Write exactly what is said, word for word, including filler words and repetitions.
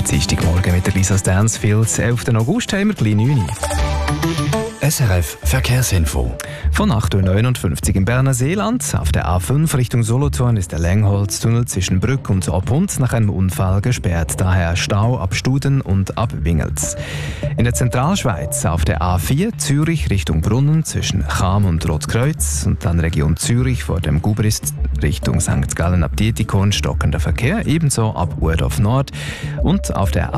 Dienstagmorgen mit der Lisa Stansfield. elften August haben wir gleich neun Uhr. S R F Verkehrsinfo. Von acht Uhr neunundfünfzig im Berner Seeland. Auf der A fünf Richtung Solothurn ist der Längholztunnel zwischen Brück und Oppund nach einem Unfall gesperrt. Daher Stau ab Studen und ab Wingels. In der Zentralschweiz auf der A vier Zürich Richtung Brunnen zwischen Cham und Rotkreuz und dann Region Zürich vor dem Gubrist Richtung Sankt Gallen ab Dietikon stockender Verkehr, ebenso ab Urdorf Nord und auf der